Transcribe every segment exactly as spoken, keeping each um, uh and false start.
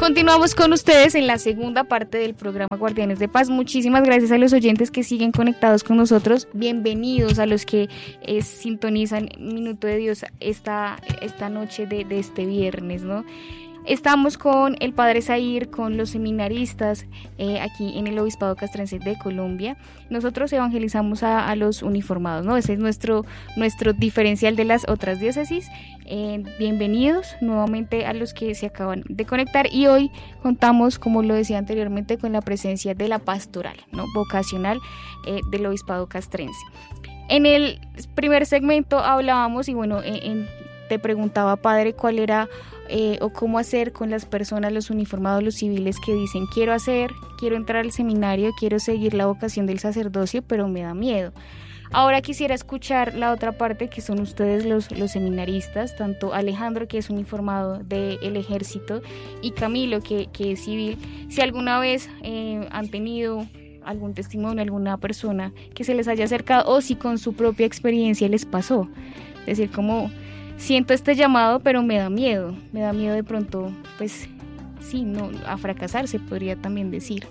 Continuamos con ustedes en la segunda parte del programa Guardianes de Paz. Muchísimas gracias a los oyentes que siguen conectados con nosotros. Bienvenidos a los que eh, sintonizan Minuto de Dios esta, esta noche de, de este viernes, ¿no? Estamos con el Padre Zair, con los seminaristas eh, aquí en el Obispado Castrense de Colombia. Nosotros evangelizamos a, a los uniformados, ¿no? Ese es nuestro, nuestro diferencial de las otras diócesis. Eh, bienvenidos nuevamente a los que se acaban de conectar y hoy contamos, como lo decía anteriormente, con la presencia de la pastoral, ¿no? Vocacional eh, del Obispado Castrense. En el primer segmento hablábamos y bueno, en, en, te preguntaba, Padre, cuál era eh, o cómo hacer con las personas, los uniformados, los civiles que dicen quiero hacer, quiero entrar al seminario, quiero seguir la vocación del sacerdocio, pero me da miedo. Ahora quisiera escuchar la otra parte, que son ustedes los, los seminaristas, tanto Alejandro, que es uniformado del ejército, y Camilo, que, que es civil, si alguna vez eh, han tenido algún testimonio de alguna persona que se les haya acercado o si con su propia experiencia les pasó. Es decir, como siento este llamado, pero me da miedo, me da miedo de pronto, pues sí, no, a fracasar se podría también decir.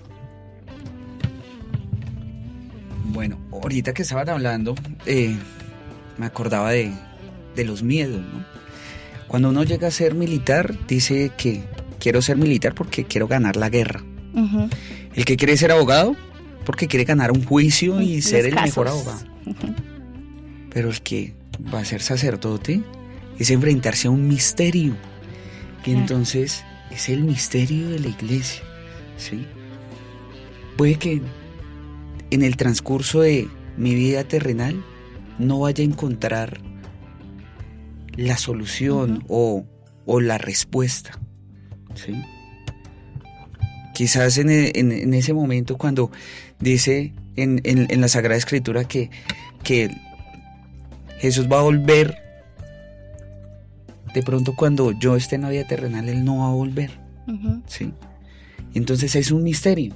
Bueno, ahorita que estaban hablando, eh, me acordaba de, de los miedos, ¿no? Cuando uno llega a ser militar, dice que quiero ser militar porque quiero ganar la guerra. Uh-huh. El que quiere ser abogado, porque quiere ganar un juicio y los ser el casos. mejor abogado. Uh-huh. Pero el que va a ser sacerdote es enfrentarse a un misterio. Y claro. Entonces es el misterio de la iglesia, ¿sí? Puede que en el transcurso de mi vida terrenal no vaya a encontrar la solución uh-huh. o, o la respuesta, ¿sí? Quizás en, en, en ese momento cuando dice en, en, en la Sagrada Escritura que, que Jesús va a volver, de pronto cuando yo esté en la vida terrenal, Él no va a volver, uh-huh. ¿sí? Entonces es un misterio.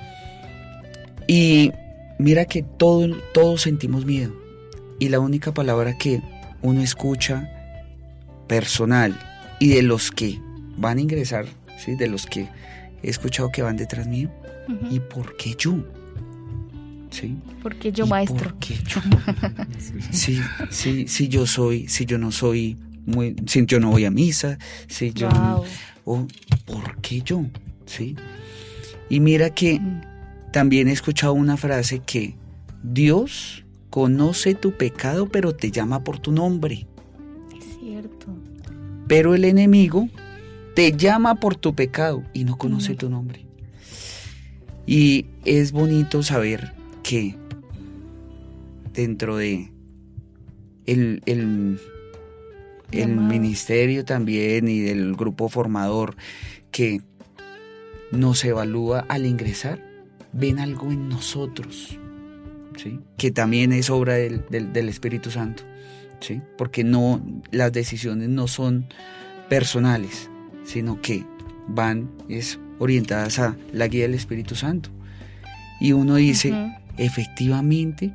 Y mira que todo, todos sentimos miedo. Y la única palabra que uno escucha personal y de los que van a ingresar, ¿sí? De los que he escuchado que van detrás mío, uh-huh. ¿y por qué yo? ¿Sí? ¿Por qué yo, maestro? ¿Por qué yo? Sí, sí, sí, yo soy, si yo no soy muy, si yo no voy a misa, si yo, wow. oh, ¿por qué yo? ¿Sí? Y mira que uh-huh. también he escuchado una frase que Dios conoce tu pecado, pero te llama por tu nombre. Es cierto. Pero el enemigo te llama por tu pecado y no conoce mm. tu nombre. Y es bonito saber que dentro de el, el, el ministerio también y del grupo formador que nos evalúa al ingresar, ven algo en nosotros, ¿sí? Que también es obra del, del, del Espíritu Santo, ¿sí? Porque no, las decisiones no son personales, sino que van es orientadas a la guía del Espíritu Santo. Y uno dice, uh-huh. efectivamente,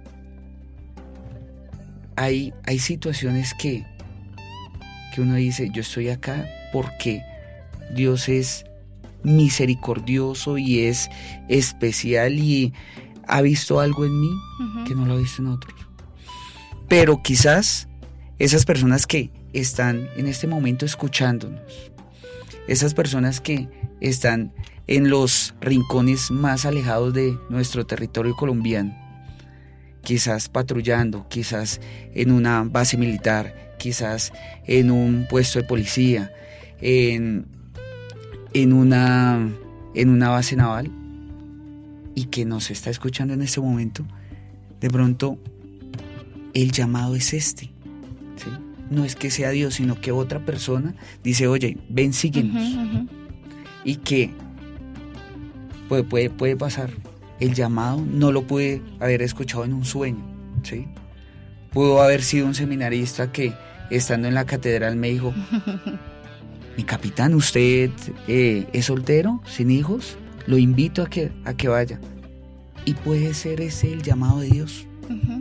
hay, hay situaciones que, que uno dice, yo estoy acá porque Dios es misericordioso y es especial y ha visto algo en mí uh-huh. que no lo ha visto en otros. Pero quizás esas personas que están en este momento escuchándonos, esas personas que están en los rincones más alejados de nuestro territorio colombiano, quizás patrullando, quizás en una base militar, quizás en un puesto de policía, en en una, en una base naval y que nos está escuchando en este momento, de pronto el llamado es este, ¿sí? No es que sea Dios, sino que otra persona dice, oye, ven, síguenos. Uh-huh, uh-huh. Y que puede, puede, puede pasar. El llamado no lo pude haber escuchado en un sueño, ¿sí? Pudo haber sido un seminarista que estando en la catedral me dijo, mi capitán, usted eh, es soltero, sin hijos, lo invito a que, a que vaya. Y puede ser ese el llamado de Dios. Uh-huh.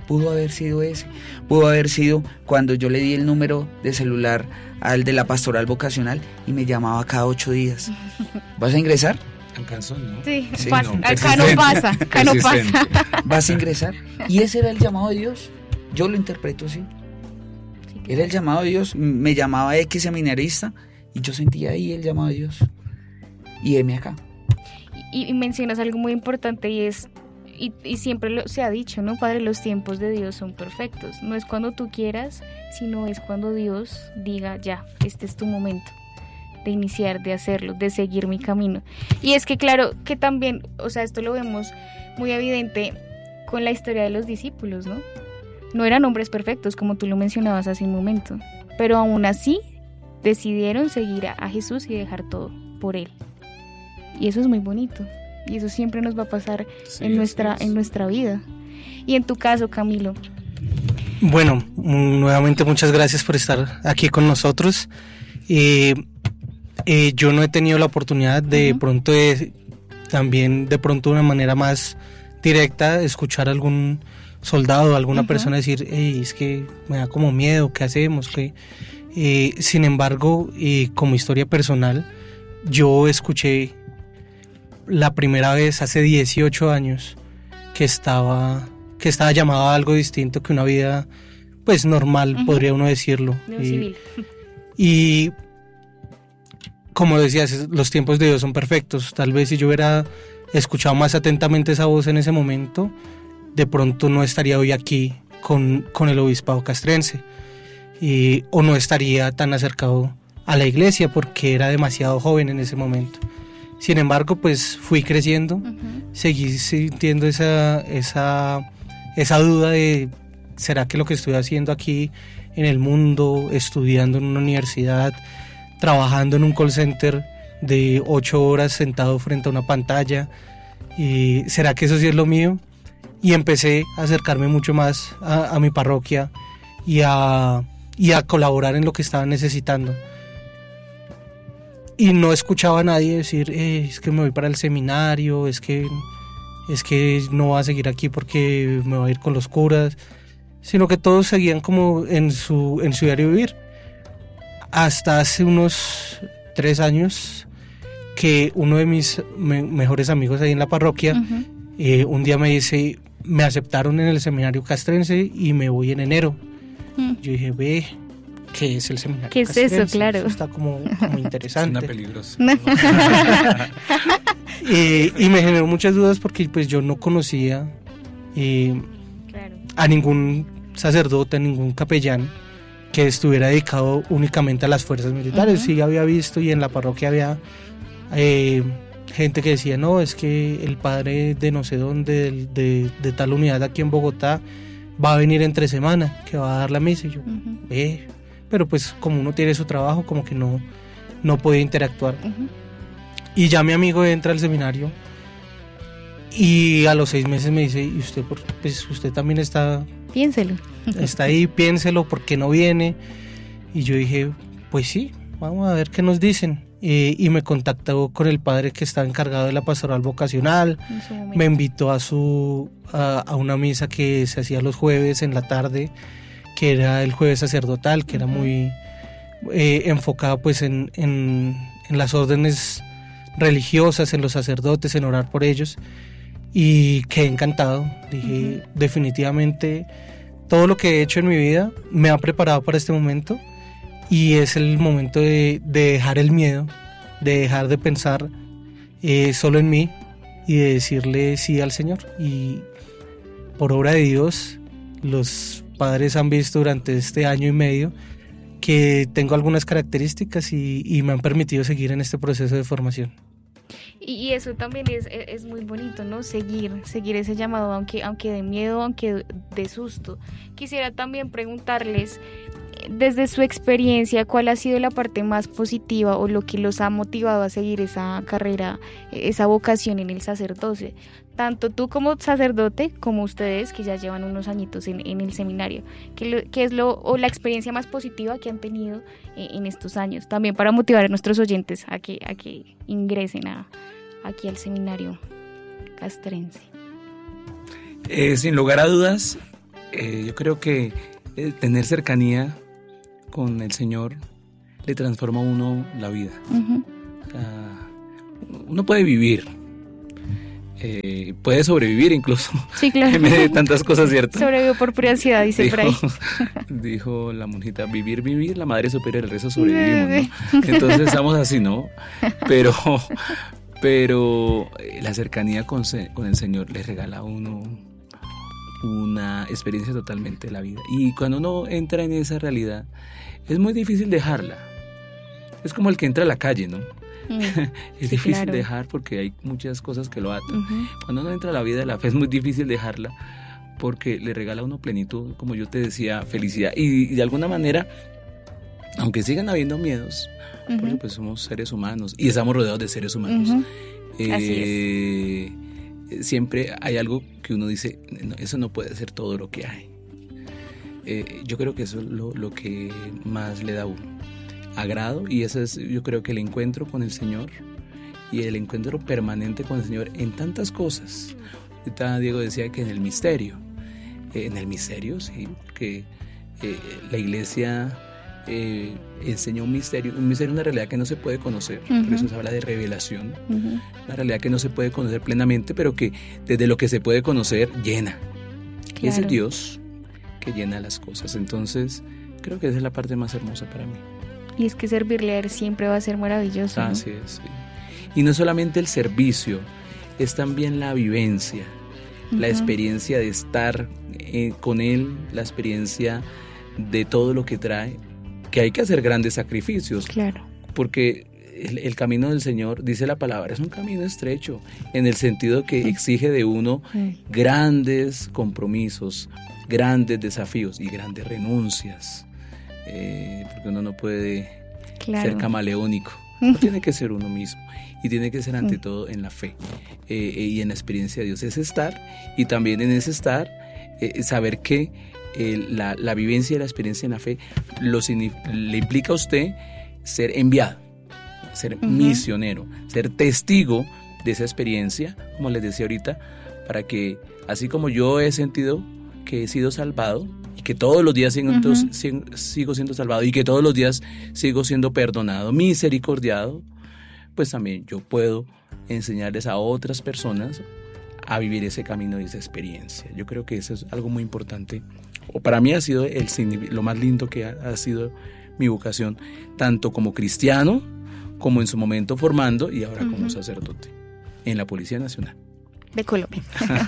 Pudo haber sido ese, pudo haber sido cuando yo le di el número de celular al de la pastoral vocacional y me llamaba cada ocho días. ¿Vas a ingresar? En canción, ¿no? Sí, Sí, pasa. no, acá no pasa, acá no pasa. ¿Vas a ingresar? Y ese era el llamado de Dios. Yo lo interpreto así. Era el llamado de Dios. Me llamaba X seminarista y yo sentía ahí el llamado de Dios. Y heme acá. Y, y mencionas algo muy importante y es, y, y siempre lo, se ha dicho, ¿no? Padre, los tiempos de Dios son perfectos. No es cuando tú quieras, sino es cuando Dios diga, ya, este es tu momento de iniciar, de hacerlo, de seguir mi camino. Y es que claro, que también, o sea, esto lo vemos muy evidente con la historia de los discípulos, ¿no? No eran hombres perfectos, como tú lo mencionabas hace un momento, pero aún así decidieron seguir a, a Jesús y dejar todo por Él. Y eso es muy bonito, y eso siempre nos va a pasar sí, en, nuestra, en nuestra vida. Y en tu caso, Camilo. Bueno, nuevamente muchas gracias por estar aquí con nosotros. Eh, eh, yo no he tenido la oportunidad de uh-huh. pronto de, también de pronto de una manera más directa escuchar a algún soldado, alguna uh-huh. persona decir, hey, es que me da como miedo, ¿qué hacemos? ¿Qué? Eh, sin embargo, eh, como historia personal, yo escuché la primera vez hace dieciocho años que estaba, que estaba llamado a algo distinto que una vida pues normal, uh-huh. podría uno decirlo. De un civil. Y como decías, los tiempos de Dios son perfectos. Tal vez si yo hubiera escuchado más atentamente esa voz en ese momento, de pronto no estaría hoy aquí con, con el obispado castrense, y, o no estaría tan acercado a la iglesia porque era demasiado joven en ese momento. Sin embargo, pues fui creciendo, uh-huh. seguí sintiendo esa, esa, esa duda de ¿será que lo que estoy haciendo aquí en el mundo, estudiando en una universidad, trabajando en un call center de ocho horas sentado frente a una pantalla, y será que eso sí es lo mío? Y empecé a acercarme mucho más a, a mi parroquia y a, y a colaborar en lo que estaban necesitando. Y no escuchaba a nadie decir, eh, es que me voy para el seminario, es que, es que no voy a seguir aquí porque me voy a ir con los curas, sino que todos seguían como en su, en su diario vivir. Hasta hace unos tres años que uno de mis me, mejores amigos ahí en la parroquia, uh-huh. eh, un día me dice, me aceptaron en el seminario castrense y me voy en enero. Uh-huh. Yo dije, ve, ¿qué es el seminario ¿Qué castrense? Es eso, claro. Eso está como, como interesante. Suena peligroso. eh, y me generó muchas dudas porque pues yo no conocía eh, claro. a ningún sacerdote, a ningún capellán que estuviera dedicado únicamente a las fuerzas militares. Uh-huh. Sí había visto, y en la parroquia había eh, gente que decía, no, es que el padre de no sé dónde, de, de, de tal unidad aquí en Bogotá, va a venir entre semana, que va a dar la misa. Y yo, uh-huh. eh, pero pues como uno tiene su trabajo, como que no, no puede interactuar. Uh-huh. Y ya mi amigo entra al seminario y a los seis meses me dice, y usted, pues usted también está... Piénselo. Está ahí, piénselo, ¿por qué no viene? Y yo dije, pues sí, vamos a ver qué nos dicen. Eh, y me contactó con el padre que estaba encargado de la pastoral vocacional, me invitó a, su, a, a una misa que se hacía los jueves en la tarde, que era el jueves sacerdotal, que era muy eh, enfocada pues en, en, en las órdenes religiosas, en los sacerdotes, en orar por ellos. Y quedé encantado, dije, uh-huh. definitivamente todo lo que he hecho en mi vida me ha preparado para este momento, y es el momento de, de dejar el miedo, de dejar de pensar eh, solo en mí y de decirle sí al Señor. Y por obra de Dios, los padres han visto durante este año y medio que tengo algunas características y, y me han permitido seguir en este proceso de formación. Y eso también es, es muy bonito, ¿no? Seguir, seguir ese llamado, aunque, aunque de miedo, aunque de susto. Quisiera también preguntarles, desde su experiencia, ¿cuál ha sido la parte más positiva o lo que los ha motivado a seguir esa carrera, esa vocación en el sacerdocio? Tanto tú como sacerdote, como ustedes que ya llevan unos añitos en, en el seminario. ¿Qué, lo, qué es lo o la experiencia más positiva que han tenido en, en estos años? También para motivar a nuestros oyentes a que, a que ingresen a, aquí al seminario castrense. Eh, sin lugar a dudas, Eh, yo creo que eh, tener cercanía con el Señor le transforma a uno la vida. Uh-huh. O sea, uno puede vivir, eh, puede sobrevivir incluso. Sí, claro. En medio de tantas cosas, ¿cierto? Sobrevivió por pura ansiedad, dice dijo, por ahí. Dijo la monjita, vivir, vivir, la madre superior, el resto sobrevivimos, ¿no? Entonces estamos así, ¿no? Pero, pero la cercanía con, con el Señor le regala a uno una experiencia totalmente de la vida. Y cuando uno entra en esa realidad, es muy difícil dejarla. Es como el que entra a la calle, ¿no? Mm, es sí, difícil claro. dejar porque hay muchas cosas que lo atan. Uh-huh. Cuando uno entra a la vida de la fe es muy difícil dejarla porque le regala a uno plenitud, como yo te decía, felicidad. Y, y de alguna manera, aunque sigan habiendo miedos, uh-huh. porque pues somos seres humanos y estamos rodeados de seres humanos, uh-huh. eh, Así es. Siempre hay algo que uno dice, no, eso no puede ser todo lo que hay. Eh, yo creo que eso es lo, lo que más le da a uno agrado, y ese es, yo creo que el encuentro con el Señor y el encuentro permanente con el Señor en tantas cosas. Ahorita Diego decía que en el misterio, eh, en el misterio sí, porque eh, la iglesia eh, enseñó un misterio, un misterio es una realidad que no se puede conocer, uh-huh. por eso se habla de revelación, uh-huh. una realidad que no se puede conocer plenamente, pero que desde lo que se puede conocer llena. Claro. Y es el Dios que llena las cosas. Entonces creo que esa es la parte más hermosa para mí. Y es que servirle a Él siempre va a ser maravilloso, ¿no? Así es, sí. Y no solamente el servicio, es también la vivencia, uh-huh. la experiencia de estar eh, con Él, la experiencia de todo lo que trae, que hay que hacer grandes sacrificios. Claro. Porque el, el camino del Señor, dice la palabra, es un camino estrecho, en el sentido que exige de uno uh-huh. grandes compromisos, grandes desafíos y grandes renuncias. Eh, porque uno no puede claro. ser camaleónico, no tiene que ser uno mismo y tiene que ser ante todo en la fe eh, y en la experiencia de Dios, es estar, y también en ese estar eh, saber que eh, la, la vivencia y la experiencia en la fe lo, le implica a usted ser enviado, ser uh-huh. misionero, ser testigo de esa experiencia, como les decía ahorita, para que así como yo he sentido que he sido salvado, que todos los días sigo, uh-huh. sigo siendo salvado y que todos los días sigo siendo perdonado, misericordiado, pues también yo puedo enseñarles a otras personas a vivir ese camino y esa experiencia. Yo creo que eso es algo muy importante, o para mí ha sido el, lo más lindo que ha, ha sido mi vocación, tanto como cristiano, como en su momento formando y ahora uh-huh. como sacerdote en la Policía Nacional de Colombia.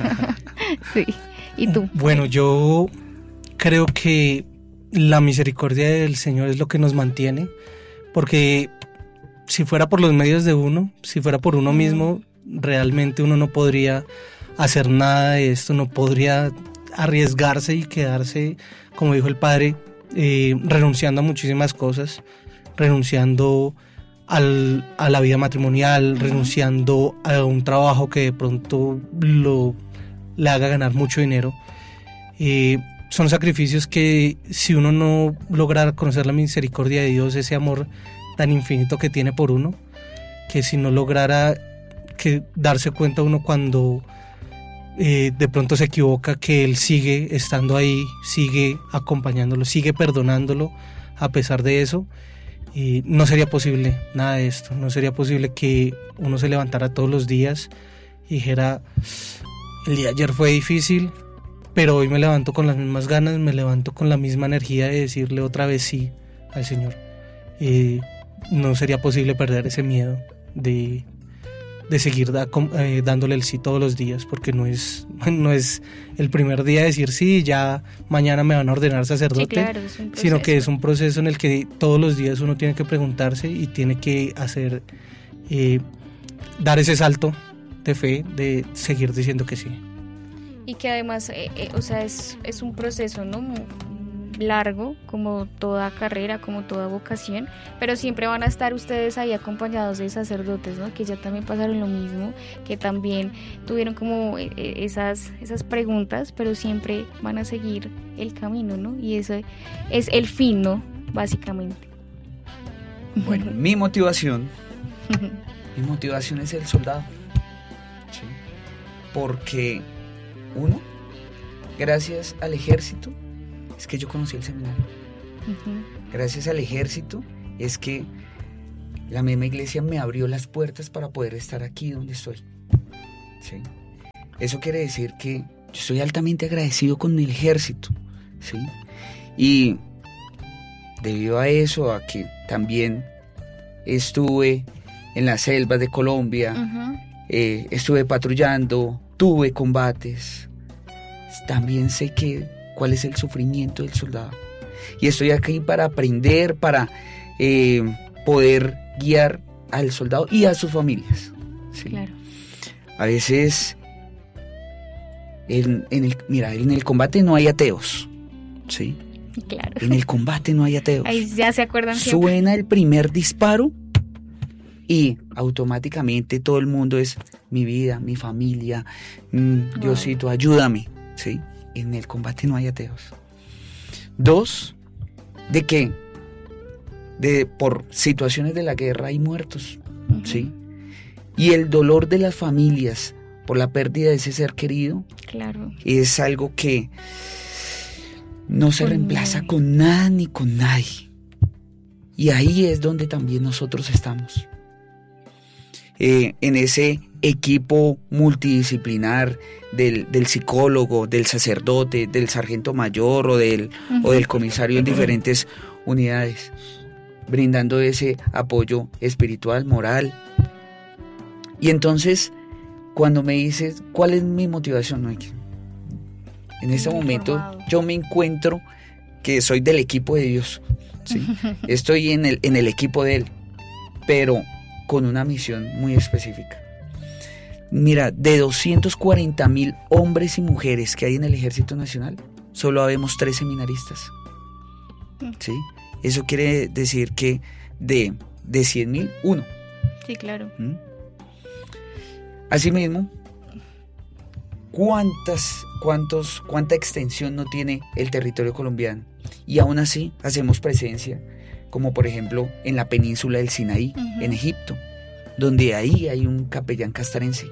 Sí. ¿Y tú? Bueno, yo creo que la misericordia del Señor es lo que nos mantiene, porque si fuera por los medios de uno, si fuera por uno mismo, realmente uno no podría hacer nada de esto, no podría arriesgarse y quedarse, como dijo el padre, eh, renunciando a muchísimas cosas, renunciando al, a la vida matrimonial, uh-huh. renunciando a un trabajo que de pronto lo, le haga ganar mucho dinero. Eh, son sacrificios que si uno no logra conocer la misericordia de Dios, ese amor tan infinito que tiene por uno, que si no lograra que darse cuenta uno cuando eh, de pronto se equivoca, que Él sigue estando ahí, sigue acompañándolo, sigue perdonándolo a pesar de eso, eh, no sería posible nada de esto, no sería posible que uno se levantara todos los días y dijera, el día de ayer fue difícil, pero hoy me levanto con las mismas ganas, me levanto con la misma energía de decirle otra vez sí al Señor. Eh, no sería posible perder ese miedo de, de seguir da, eh, dándole el sí todos los días, porque no es, no es el primer día decir sí, ya mañana me van a ordenar sacerdote, sí, claro, es un sino que es un proceso en el que todos los días uno tiene que preguntarse y tiene que hacer, eh, dar ese salto de fe, de seguir diciendo que sí. Y que además, eh, eh, o sea, es, es un proceso, ¿no? largo, como toda carrera, como toda vocación, pero siempre van a estar ustedes ahí acompañados de sacerdotes, ¿no? Que ya también pasaron lo mismo, que también tuvieron como esas, esas preguntas, pero siempre van a seguir el camino, ¿no? Y ese es el fin, ¿no? Básicamente. Bueno, mi motivación, mi motivación es el soldado, ¿sí? Porque uno, gracias al ejército es que yo conocí el seminario. Uh-huh. Gracias al ejército es que la misma iglesia me abrió las puertas para poder estar aquí donde estoy. ¿Sí? Eso quiere decir que yo estoy altamente agradecido con el ejército. ¿Sí? Y debido a eso, a que también estuve en las selvas de Colombia, uh-huh. eh, estuve patrullando, tuve combates, también sé que cuál es el sufrimiento del soldado. Y estoy aquí para aprender, para eh, poder guiar al soldado y a sus familias. ¿Sí? Claro. A veces, en, en el, mira, en el combate no hay ateos, ¿sí? Claro. En el combate no hay ateos. Ahí ya se acuerdan siempre. Suena el primer disparo y automáticamente todo el mundo es mi vida, mi familia, mmm, wow. Diosito, ayúdame, ¿sí? En el combate no hay ateos. Dos, de que de, por situaciones de la guerra hay muertos, uh-huh. ¿sí? Y el dolor de las familias por la pérdida de ese ser querido, claro. es algo que no se con reemplaza nadie. con nada ni con nadie. Y ahí es donde también nosotros estamos. Eh, en ese equipo multidisciplinar del, del psicólogo, del sacerdote, del sargento mayor o del, uh-huh. o del comisario en diferentes unidades, brindando ese apoyo espiritual, moral. Y entonces, cuando me dices, ¿cuál es mi motivación? No, en este Muy momento formado. Yo me encuentro que soy del equipo de Dios, ¿sí? Estoy en el, en el equipo de Él, pero con una misión muy específica. Mira, de doscientos cuarenta mil hombres y mujeres que hay en el Ejército Nacional, solo habemos tres seminaristas, ¿sí? Eso quiere decir que de, de cien mil, uno. Sí, claro. ¿Mm? Asimismo, ¿cuántas, cuántos, ¿cuánta extensión no tiene el territorio colombiano? Y aún así hacemos presencia, como por ejemplo en la península del Sinaí, uh-huh. en Egipto, donde ahí hay un capellán castrense,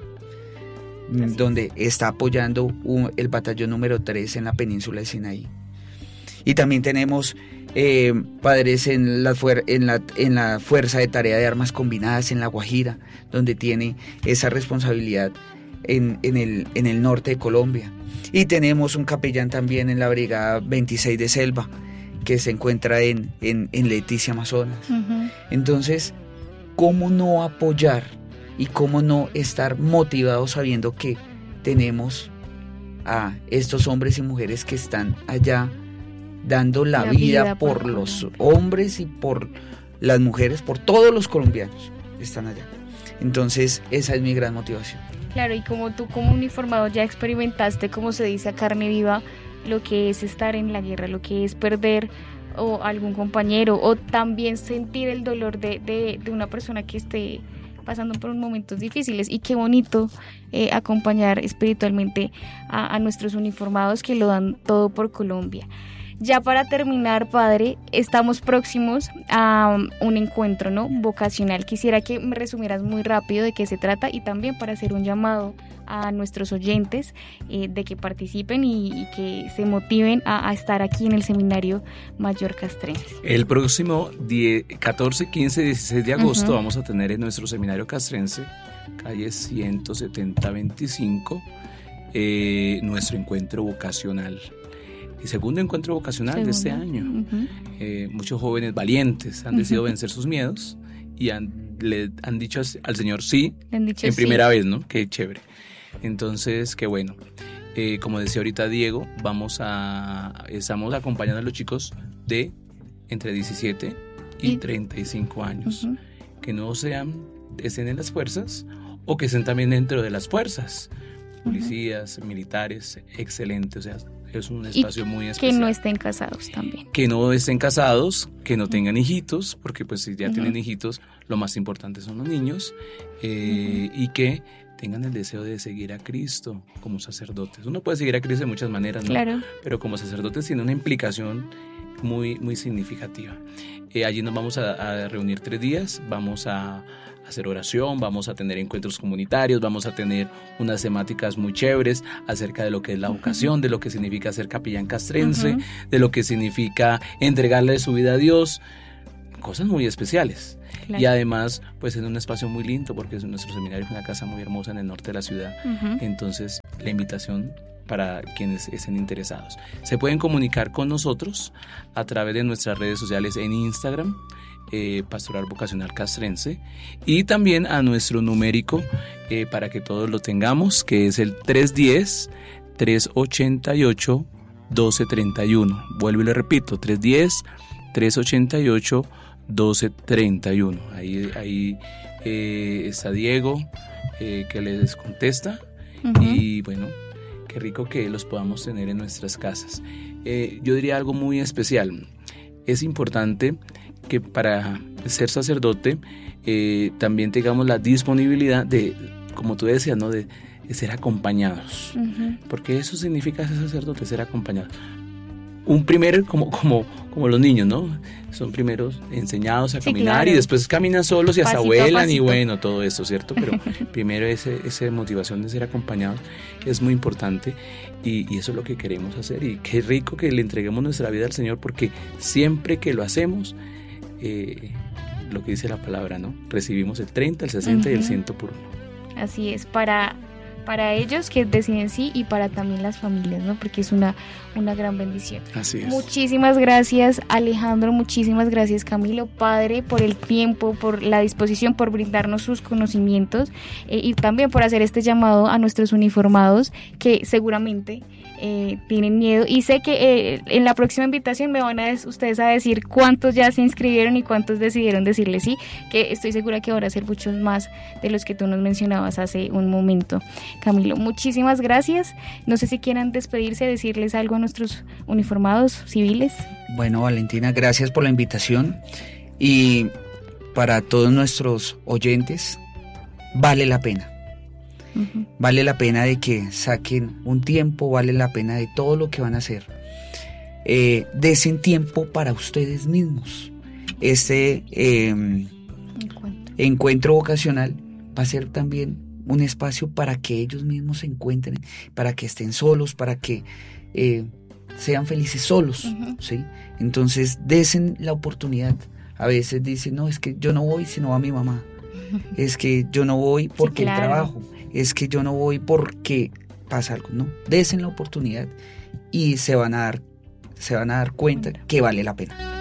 así donde es. Está apoyando un, el batallón número tres en la península del Sinaí. Y también tenemos eh, padres en la, fuer- en, la, en la Fuerza de Tarea de Armas Combinadas en La Guajira, donde tiene esa responsabilidad en, en, el, en el norte de Colombia. Y tenemos un capellán también en la Brigada veintiséis de Selva, que se encuentra en, en, en Leticia, Amazonas. Uh-huh. Entonces, ¿cómo no apoyar y cómo no estar motivados sabiendo que tenemos a estos hombres y mujeres que están allá dando la, la vida, vida por, por los hombres y por las mujeres, por todos los colombianos que están allá? Entonces, esa es mi gran motivación. Claro, y como tú como uniformado ya experimentaste, como se dice a carne viva, lo que es estar en la guerra, lo que es perder o algún compañero, o también sentir el dolor de, de, de una persona que esté pasando por momentos difíciles. Y qué bonito eh, acompañar espiritualmente a, a nuestros uniformados que lo dan todo por Colombia. Ya para terminar, padre, estamos próximos a un encuentro, ¿no?, vocacional. Quisiera que me resumieras muy rápido de qué se trata y también para hacer un llamado a nuestros oyentes eh, de que participen y, y que se motiven a, a estar aquí en el Seminario Mayor Castrense. El próximo diez, catorce, quince, dieciséis de agosto uh-huh. vamos a tener en nuestro Seminario Castrense, calle ciento setenta veinticinco, eh, nuestro encuentro vocacional. El segundo encuentro vocacional segundo. de este año. Uh-huh. Eh, muchos jóvenes valientes han decidido uh-huh. vencer sus miedos y han, le han dicho al Señor sí dicho en sí. primera vez, ¿no? Qué chévere. Entonces, qué bueno. Eh, como decía ahorita Diego, vamos a estamos acompañando a los chicos de entre diecisiete y, y treinta y cinco años, uh-huh. que no sean, estén en las fuerzas o que estén también dentro de las fuerzas. Policías, uh-huh. militares, excelente, o sea, es un espacio y muy especial. Que no estén casados también. Que no estén casados, que no tengan hijitos, porque pues si ya uh-huh. tienen hijitos, lo más importante son los niños, eh, uh-huh. y que tengan el deseo de seguir a Cristo como sacerdotes. Uno puede seguir a Cristo de muchas maneras, ¿no? Claro. Pero como sacerdotes tiene una implicación muy, muy significativa. Eh, allí nos vamos a, a reunir tres días, vamos a hacer oración, vamos a tener encuentros comunitarios, vamos a tener unas temáticas muy chéveres acerca de lo que es la vocación, uh-huh. de lo que significa ser capellán castrense, uh-huh. de lo que significa entregarle su vida a Dios, cosas muy especiales. Claro. Y además, pues en un espacio muy lindo, porque nuestro seminario es una casa muy hermosa en el norte de la ciudad. Uh-huh. Entonces, la invitación para quienes estén interesados. Se pueden comunicar con nosotros a través de nuestras redes sociales en Instagram, eh, Pastoral Vocacional Castrense, y también a nuestro numérico eh, para que todos lo tengamos, que es el tres uno cero, tres ocho ocho, uno dos tres uno. Vuelvo y le repito, tres uno cero, tres ocho ocho, uno dos tres uno. Ahí, ahí eh, está Diego, eh, que les contesta. Uh-huh. Y bueno, qué rico que los podamos tener en nuestras casas. Eh, yo diría algo muy especial. Es importante que para ser sacerdote eh, también tengamos la disponibilidad de, como tú decías, ¿no? de, de ser acompañados. Uh-huh. Porque eso significa ser sacerdote, ser acompañado. Un primero, como, como, como los niños, ¿no? Son primeros enseñados a sí, caminar, claro. y después caminan solos y hasta pasito vuelan y bueno, todo eso, ¿cierto? Pero primero ese, esa motivación de ser acompañados es muy importante y, y eso es lo que queremos hacer. Y qué rico que le entreguemos nuestra vida al Señor, porque siempre que lo hacemos, eh, lo que dice la palabra, ¿no? Recibimos el treinta, el sesenta uh-huh. y el cien por uno. Así es, para... para ellos que deciden sí y para también las familias, ¿no? Porque es una, una gran bendición. Así es. Muchísimas gracias, Alejandro, muchísimas gracias, Camilo, Padre, por el tiempo, por la disposición, por brindarnos sus conocimientos eh, y también por hacer este llamado a nuestros uniformados que seguramente eh, tienen miedo, y sé que eh, en la próxima invitación me van a des- ustedes a decir cuántos ya se inscribieron y cuántos decidieron decirle sí, que estoy segura que ahora ser muchos más de los que tú nos mencionabas hace un momento. Camilo, muchísimas gracias. No sé si quieran despedirse, decirles algo a nuestros uniformados civiles. Bueno, Valentina, gracias por la invitación, y para todos nuestros oyentes, vale la pena. Uh-huh. Vale la pena de que saquen un tiempo, vale la pena de todo lo que van a hacer. Eh, desen tiempo para ustedes mismos. Este eh, encuentro. encuentro vocacional va a ser también un espacio para que ellos mismos se encuentren, para que estén solos, para que eh, sean felices solos, uh-huh. ¿sí? Entonces, desen la oportunidad. A veces dicen, no, es que yo no voy si no va mi mamá. Uh-huh. Es que yo no voy porque sí, claro. el trabajo. Es que yo no voy porque pasa algo. No, desen la oportunidad y se van a dar, se van a dar cuenta que vale la pena.